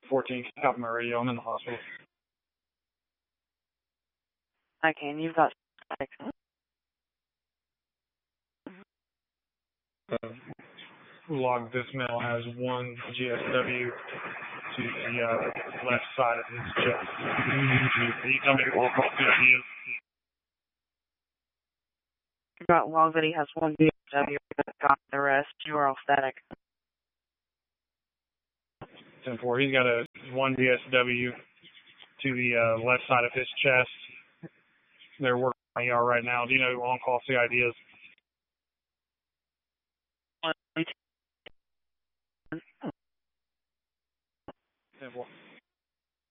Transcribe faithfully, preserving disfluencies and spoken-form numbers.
fourteen, copy my radio. I'm in the hospital. I can. You've got six. Uh, log this male has one G S W to the uh, left side of his chest. Can you tell me what the idea is? You've got log that he has one B S W. Got the rest. You are all static. ten four, he's got a one B S W to the uh, left side of his chest. They're working on E R right now. Do you know who on-call C I D is? ten four.